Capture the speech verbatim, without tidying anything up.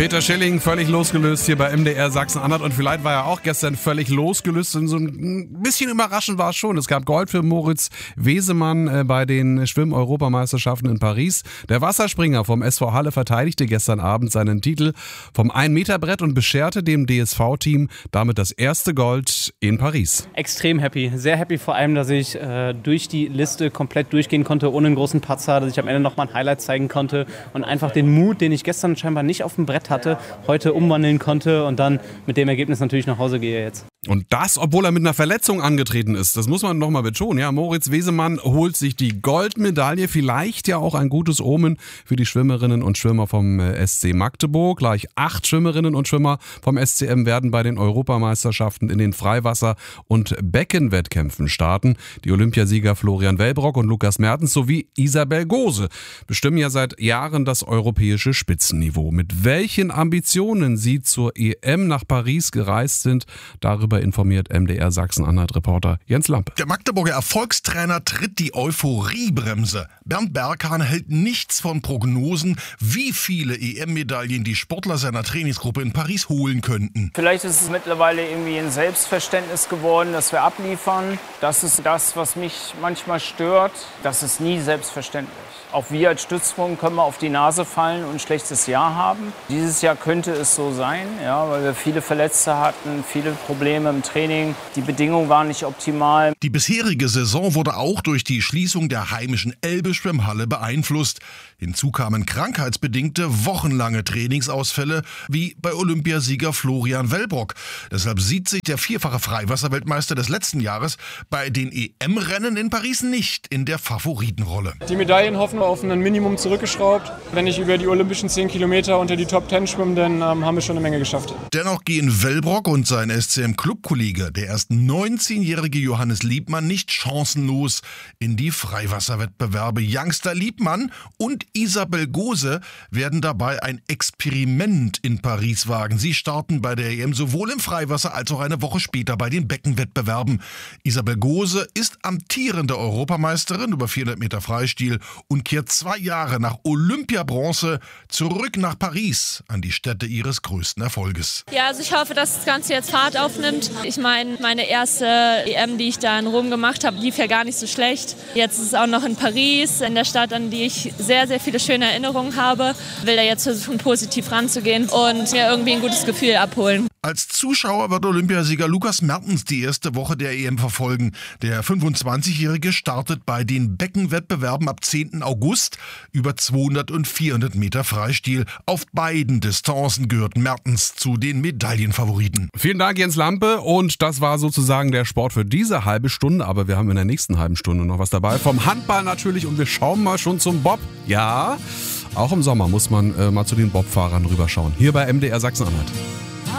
Peter Schilling völlig losgelöst hier bei M D R Sachsen-Anhalt und vielleicht war er auch gestern völlig losgelöst. Und so ein bisschen überraschend war es schon. Es gab Gold für Moritz Wesemann bei den Schwimm-Europameisterschaften in Paris. Der Wasserspringer vom S V Halle verteidigte gestern Abend seinen Titel vom ein-Meter-Brett und bescherte dem D S V-Team damit das erste Gold in Paris. Extrem happy. Sehr happy vor allem, dass ich äh, durch die Liste komplett durchgehen konnte, ohne einen großen Patzer, dass ich am Ende nochmal ein Highlight zeigen konnte und einfach den Mut, den ich gestern scheinbar nicht auf dem Brett hatte, heute umwandeln konnte und dann mit dem Ergebnis natürlich nach Hause gehe jetzt. Und das, obwohl er mit einer Verletzung angetreten ist. Das muss man noch mal betonen. Ja, Moritz Wesemann holt sich die Goldmedaille. Vielleicht ja auch ein gutes Omen für die Schwimmerinnen und Schwimmer vom S C Magdeburg. Gleich acht Schwimmerinnen und Schwimmer vom S C M werden bei den Europameisterschaften in den Freiwasser- und Beckenwettkämpfen starten. Die Olympiasieger Florian Wellbrock und Lukas Mertens sowie Isabel Gose bestimmen ja seit Jahren das europäische Spitzenniveau. Mit welchen Ambitionen sie zur E M nach Paris gereist sind, darüber informiert M D R Sachsen-Anhalt-Reporter Jens Lampe. Der Magdeburger Erfolgstrainer tritt die Euphoriebremse. Bernd Berghahn hält nichts von Prognosen, wie viele E M-Medaillen die Sportler seiner Trainingsgruppe in Paris holen könnten. Vielleicht ist es mittlerweile irgendwie ein Selbstverständnis geworden, dass wir abliefern. Das ist das, was mich manchmal stört. Das ist nie selbstverständlich. Auch wir als Stützpunkt können wir auf die Nase fallen und ein schlechtes Jahr haben. Dieses Jahr könnte es so sein, ja, weil wir viele Verletzte hatten, viele Probleme im Training. Die Bedingungen waren nicht optimal. Die bisherige Saison wurde auch durch die Schließung der heimischen Elbe-Schwimmhalle beeinflusst. Hinzu kamen krankheitsbedingte, wochenlange Trainingsausfälle, wie bei Olympiasieger Florian Wellbrock. Deshalb sieht sich der vierfache Freiwasserweltmeister des letzten Jahres bei den E M-Rennen in Paris nicht in der Favoritenrolle. Die Medaillen hoffen wir auf ein Minimum zurückgeschraubt. Wenn ich über die olympischen zehn Kilometer unter die Top zehn schwimme, dann ähm, haben wir schon eine Menge geschafft. Dennoch gehen Wellbrock und sein S C M-Clubkollege, der erst neunzehnjährige Johannes Liebmann, nicht chancenlos in die Freiwasserwettbewerbe. Youngster Liebmann und Isabel Gose werden dabei ein Experiment in Paris wagen. Sie starten bei der E M sowohl im Freiwasser als auch eine Woche später bei den Beckenwettbewerben. Isabel Gose ist amtierende Europameisterin über vierhundert Meter Freistil und kehrt zwei Jahre nach Olympiabronze zurück nach Paris, an die Stätte ihres größten Erfolges. Ja, also ich hoffe, dass das Ganze jetzt Fahrt aufnimmt. Ich meine, meine erste E M, die ich da in Rom gemacht habe, lief ja gar nicht so schlecht. Jetzt ist es auch noch in Paris, in der Stadt, an die ich sehr, sehr viele schöne Erinnerungen habe. Will da jetzt versuchen, positiv ranzugehen und mir irgendwie ein gutes Gefühl abholen. Als Zuschauer wird Olympiasieger Lukas Mertens die erste Woche der E M verfolgen. Der fünfundzwanzigjährige startet bei den Beckenwettbewerben ab zehnten August über zweihundert und vierhundert Meter Freistil. Auf beiden Distanzen gehört Mertens zu den Medaillenfavoriten. Vielen Dank, Jens Lampe. Und das war sozusagen der Sport für diese halbe Stunde. Aber wir haben in der nächsten halben Stunde noch was dabei. Vom Handball natürlich. Und wir schauen mal schon zum Bob. Ja, auch im Sommer muss man äh, mal zu den Bobfahrern rüberschauen. Hier bei M D R Sachsen-Anhalt.